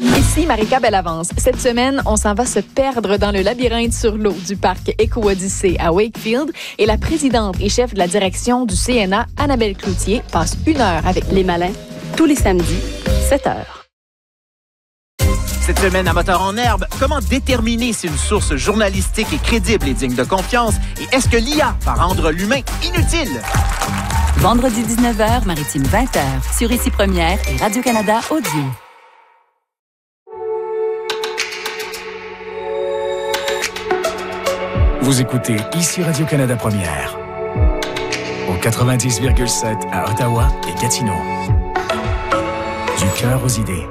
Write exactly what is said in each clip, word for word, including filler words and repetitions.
Ici Marika Bellavance. Cette semaine, on s'en va se perdre dans le labyrinthe sur l'eau du parc Éco-Odyssée à Wakefield et la présidente et chef de la direction du C N A, Annabelle Cloutier, passe une heure avec les malins tous les samedis, sept heures. Cette semaine à Moteur en herbe, comment déterminer si une source journalistique est crédible et digne de confiance et est-ce que l'I A va rendre l'humain inutile? Vendredi dix-neuf heures, Maritime vingt heures, sur Ici Première et Radio-Canada Audio. Vous écoutez Ici Radio-Canada Première, au quatre-vingt-dix virgule sept à Ottawa et Gatineau. Du cœur aux idées.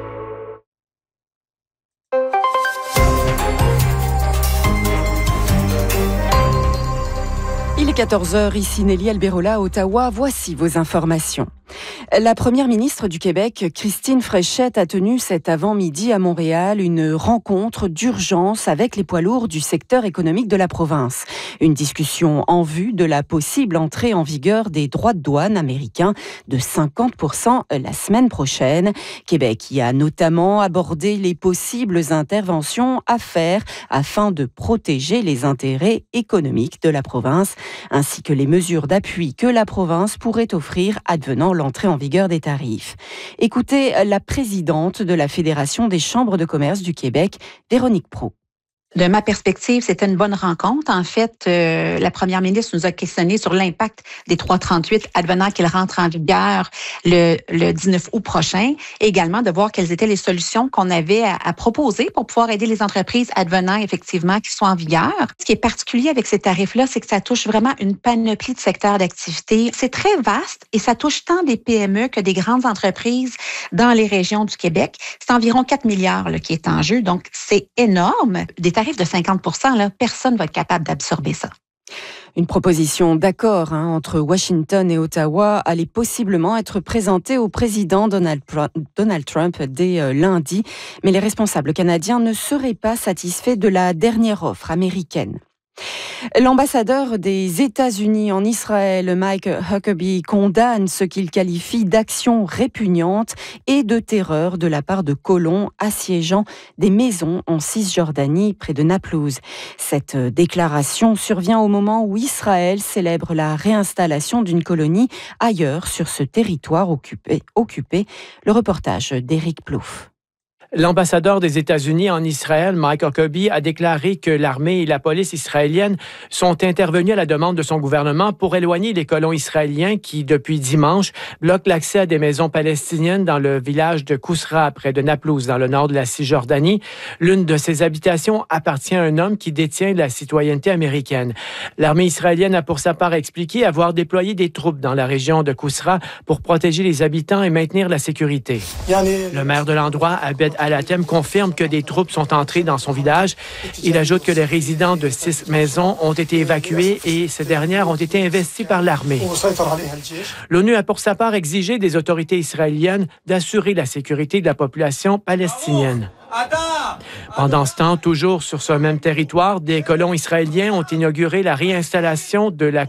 Il est quatorze heures, ici Nelly Alberola à Ottawa. Voici vos informations. La première ministre du Québec, Christine Fréchette, a tenu cet avant-midi à Montréal une rencontre d'urgence avec les poids lourds du secteur économique de la province. Une discussion en vue de la possible entrée en vigueur des droits de douane américains de cinquante pour cent la semaine prochaine. Québec y a notamment abordé les possibles interventions à faire afin de protéger les intérêts économiques de la province, ainsi que les mesures d'appui que la province pourrait offrir advenant l'entrée en vigueur des tarifs. Écoutez la présidente de la Fédération des chambres de commerce du Québec, Véronique Proulx. De ma perspective, c'était une bonne rencontre. En fait, euh, la première ministre nous a questionné sur l'impact des trois trente-huit advenant qu'ils rentrent en vigueur le, le dix-neuf août prochain. Et également de voir quelles étaient les solutions qu'on avait à, à proposer pour pouvoir aider les entreprises advenant effectivement qui sont en vigueur. Ce qui est particulier avec ces tarifs-là, c'est que ça touche vraiment une panoplie de secteurs d'activité. C'est très vaste et ça touche tant des P M E que des grandes entreprises dans les régions du Québec. C'est environ quatre milliards là, qui est en jeu, donc c'est énorme. Des tarifs de cinquante pour cent, là, personne ne va être capable d'absorber ça. Une proposition d'accord hein, entre Washington et Ottawa allait possiblement être présentée au président Donald, Donald Trump dès euh, lundi, mais les responsables canadiens ne seraient pas satisfaits de la dernière offre américaine. L'ambassadeur des États-Unis en Israël, Mike Huckabee, condamne ce qu'il qualifie d'action répugnante et de terreur de la part de colons assiégeant des maisons en Cisjordanie près de Naplouse. Cette déclaration survient au moment où Israël célèbre la réinstallation d'une colonie ailleurs sur ce territoire occupé. occupé. Le reportage d'Éric Plouffe. L'ambassadeur des États-Unis en Israël, Mike Huckabee, a déclaré que l'armée et la police israélienne sont intervenus à la demande de son gouvernement pour éloigner les colons israéliens qui, depuis dimanche, bloquent l'accès à des maisons palestiniennes dans le village de Kousra, près de Naplouse, dans le nord de la Cisjordanie. L'une de ces habitations appartient à un homme qui détient la citoyenneté américaine. L'armée israélienne a pour sa part expliqué avoir déployé des troupes dans la région de Kousra pour protéger les habitants et maintenir la sécurité. Le maire de l'endroit, Abed Al-Hatem, confirme que des troupes sont entrées dans son village. Il ajoute que les résidents de six maisons ont été évacués et ces dernières ont été investies par l'armée. L'ONU a pour sa part exigé des autorités israéliennes d'assurer la sécurité de la population palestinienne. Pendant ce temps, toujours sur ce même territoire, des colons israéliens ont inauguré la réinstallation de la